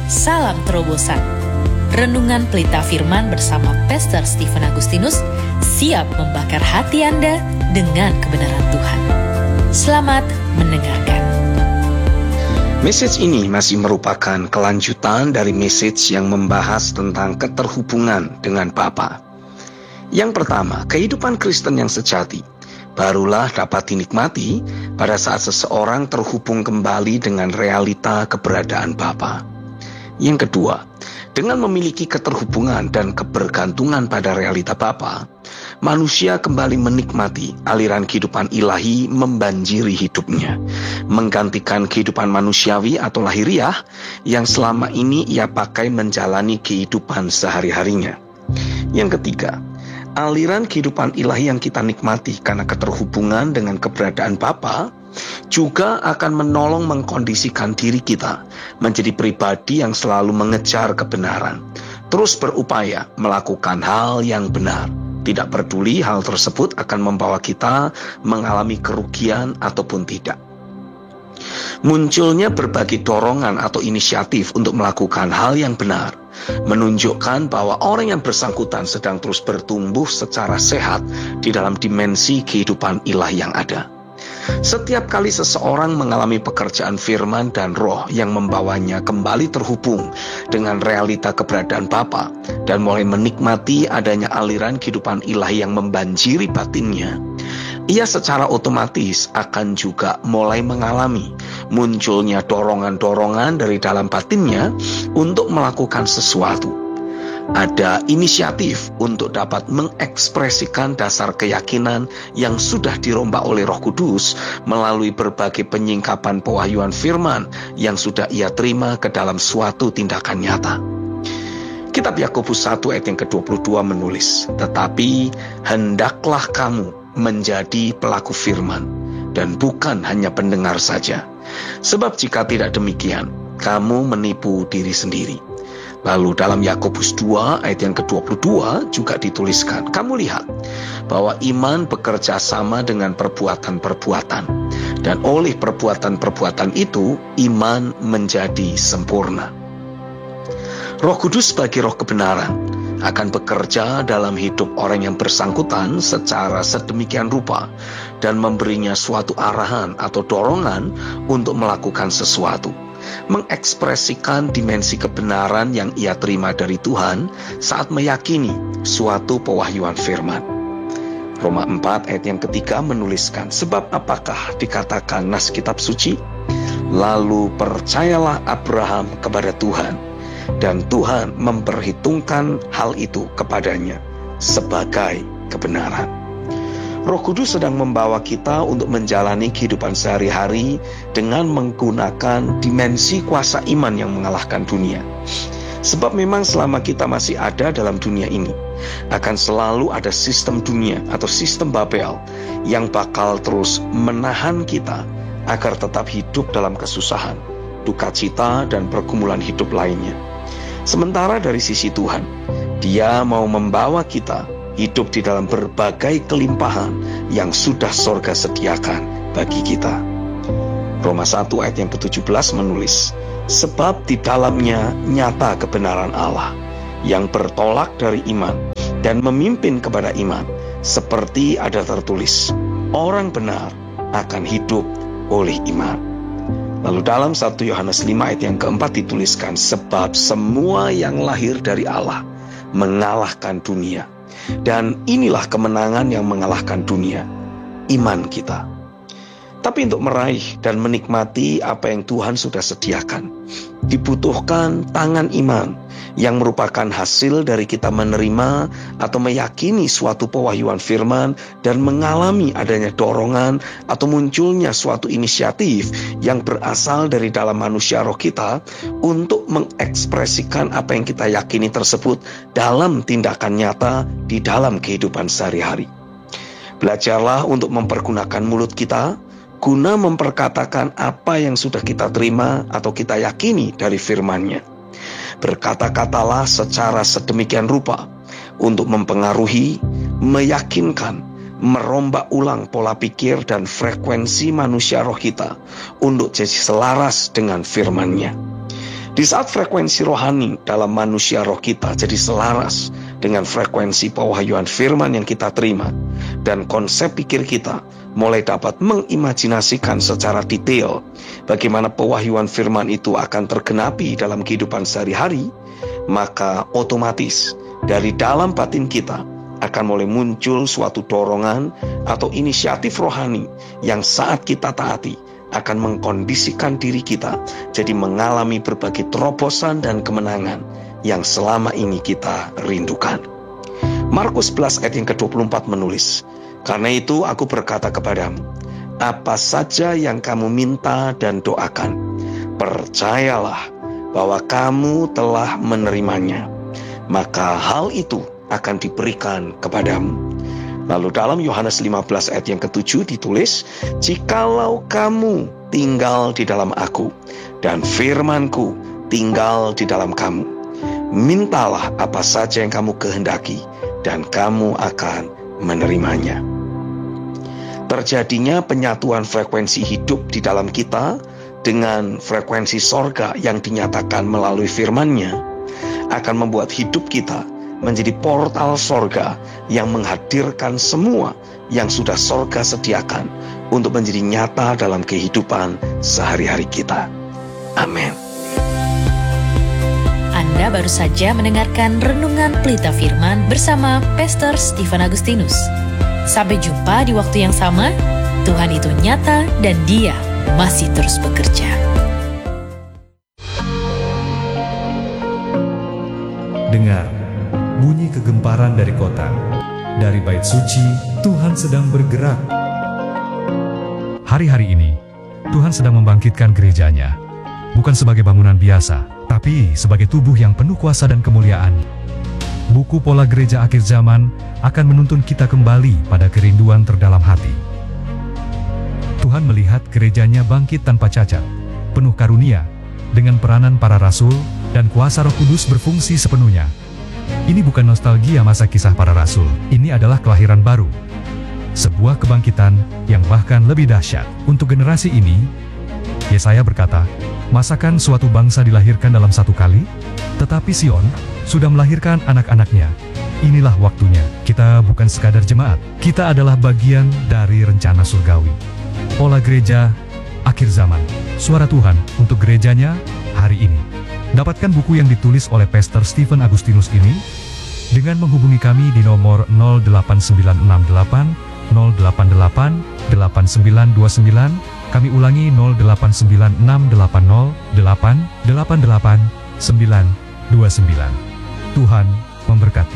Salam terobosan. Renungan Pelita Firman bersama Pastor Stephen Agustinus siap membakar hati Anda dengan kebenaran Tuhan. Selamat mendengarkan. Message ini masih merupakan kelanjutan dari message yang membahas tentang keterhubungan dengan Bapa. Yang pertama, kehidupan Kristen yang sejati barulah dapat dinikmati pada saat seseorang terhubung kembali dengan realita keberadaan Bapa. Yang kedua, dengan memiliki keterhubungan dan kebergantungan pada realita Bapa, manusia kembali menikmati aliran kehidupan ilahi membanjiri hidupnya, menggantikan kehidupan manusiawi atau lahiriah yang selama ini ia pakai menjalani kehidupan sehari-harinya. Yang ketiga, aliran kehidupan ilahi yang kita nikmati karena keterhubungan dengan keberadaan Bapa juga akan menolong mengkondisikan diri kita menjadi pribadi yang selalu mengejar kebenaran, terus berupaya melakukan hal yang benar, tidak peduli hal tersebut akan membawa kita mengalami kerugian ataupun tidak. Munculnya berbagai dorongan atau inisiatif untuk melakukan hal yang benar menunjukkan bahwa orang yang bersangkutan sedang terus bertumbuh secara sehat di dalam dimensi kehidupan ilahi yang ada. Setiap kali seseorang mengalami pekerjaan firman dan roh yang membawanya kembali terhubung dengan realita keberadaan Bapa dan mulai menikmati adanya aliran kehidupan ilahi yang membanjiri batinnya, ia secara otomatis akan juga mulai mengalami munculnya dorongan-dorongan dari dalam batinnya untuk melakukan sesuatu. Ada inisiatif untuk dapat mengekspresikan dasar keyakinan yang sudah dirombak oleh Roh Kudus melalui berbagai penyingkapan pewahyuan firman yang sudah ia terima ke dalam suatu tindakan nyata. Kitab Yakobus 1 ayat yang ke-22 menulis, "Tetapi hendaklah kamu menjadi pelaku firman dan bukan hanya pendengar saja. Sebab jika tidak demikian, kamu menipu diri sendiri." Lalu dalam Yakobus 2 ayat yang ke-22 juga dituliskan, "Kamu lihat bahwa iman bekerja sama dengan perbuatan-perbuatan, dan oleh perbuatan-perbuatan itu iman menjadi sempurna." Roh Kudus sebagai roh kebenaran akan bekerja dalam hidup orang yang bersangkutan secara sedemikian rupa dan memberinya suatu arahan atau dorongan untuk melakukan sesuatu, mengekspresikan dimensi kebenaran yang ia terima dari Tuhan saat meyakini suatu pewahyuan firman. Roma 4 ayat yang ketiga menuliskan, "Sebab apakah dikatakan nas kitab suci? Lalu percayalah Abraham kepada Tuhan, dan Tuhan memperhitungkan hal itu kepadanya sebagai kebenaran." Roh Kudus sedang membawa kita untuk menjalani kehidupan sehari-hari dengan menggunakan dimensi kuasa iman yang mengalahkan dunia. Sebab memang selama kita masih ada dalam dunia ini, akan selalu ada sistem dunia atau sistem Babel yang bakal terus menahan kita agar tetap hidup dalam kesusahan, duka cita, dan pergumulan hidup lainnya. Sementara dari sisi Tuhan, Dia mau membawa kita hidup di dalam berbagai kelimpahan yang sudah sorga sediakan bagi kita. Roma 1 ayat yang ke-17 menulis, "Sebab di dalamnya nyata kebenaran Allah yang bertolak dari iman dan memimpin kepada iman, seperti ada tertulis, orang benar akan hidup oleh iman." Lalu dalam 1 Yohanes 5 ayat yang keempat dituliskan, "Sebab semua yang lahir dari Allah mengalahkan dunia. Dan inilah kemenangan yang mengalahkan dunia, iman kita." Tapi untuk meraih dan menikmati apa yang Tuhan sudah sediakan, dibutuhkan tangan iman yang merupakan hasil dari kita menerima atau meyakini suatu pewahyuan firman dan mengalami adanya dorongan atau munculnya suatu inisiatif yang berasal dari dalam manusia roh kita untuk mengekspresikan apa yang kita yakini tersebut dalam tindakan nyata di dalam kehidupan sehari-hari. Belajarlah untuk mempergunakan mulut kita guna memperkatakan apa yang sudah kita terima atau kita yakini dari firman-Nya. Berkata-katalah secara sedemikian rupa untuk mempengaruhi, meyakinkan, merombak ulang pola pikir dan frekuensi manusia roh kita untuk jadi selaras dengan firman-Nya. Di saat frekuensi rohani dalam manusia roh kita jadi selaras dengan frekuensi pewahyuan firman yang kita terima, dan konsep pikir kita mulai dapat mengimajinasikan secara detail bagaimana pewahyuan firman itu akan tergenapi dalam kehidupan sehari-hari, maka otomatis dari dalam batin kita akan mulai muncul suatu dorongan atau inisiatif rohani yang saat kita taati akan mengkondisikan diri kita jadi mengalami berbagai terobosan dan kemenangan yang selama ini kita rindukan. Markus 11 ayat yang ke-24 menulis, "Karena itu aku berkata kepadamu, apa saja yang kamu minta dan doakan, percayalah bahwa kamu telah menerimanya, maka hal itu akan diberikan kepadamu." Lalu dalam Yohanes 15 ayat yang ke-7 ditulis, "Jikalau kamu tinggal di dalam aku, dan firman-Ku tinggal di dalam kamu, mintalah apa saja yang kamu kehendaki, dan kamu akan menerimanya." Terjadinya penyatuan frekuensi hidup di dalam kita dengan frekuensi sorga yang dinyatakan melalui firman-Nya akan membuat hidup kita menjadi portal sorga yang menghadirkan semua yang sudah sorga sediakan untuk menjadi nyata dalam kehidupan sehari-hari kita. Amin. Anda baru saja mendengarkan Renungan Pelita Firman bersama Pastor Stephen Agustinus. Sampai jumpa di waktu yang sama. Tuhan itu nyata dan Dia masih terus bekerja. Dengar bunyi kegemparan dari kota. Dari bait suci, Tuhan sedang bergerak. Hari-hari ini, Tuhan sedang membangkitkan gerejanya. Bukan sebagai bangunan biasa, tapi sebagai tubuh yang penuh kuasa dan kemuliaan. Buku Pola Gereja Akhir Zaman akan menuntun kita kembali pada kerinduan terdalam hati. Tuhan melihat gerejanya bangkit tanpa cacat, penuh karunia, dengan peranan para rasul dan kuasa Roh Kudus berfungsi sepenuhnya. Ini bukan nostalgia masa kisah para rasul, ini adalah kelahiran baru. Sebuah kebangkitan yang bahkan lebih dahsyat. Untuk generasi ini, Yesaya berkata, "Masakan suatu bangsa dilahirkan dalam satu kali? Tetapi Sion sudah melahirkan anak-anaknya. Inilah waktunya." Kita bukan sekadar jemaat, kita adalah bagian dari rencana surgawi. Pola Gereja Akhir Zaman, suara Tuhan untuk gerejanya hari ini. Dapatkan buku yang ditulis oleh Pastor Stephen Agustinus ini dengan menghubungi kami di nomor 08968 088 8929. Kami ulangi 089680 888 929. Tuhan memberkati.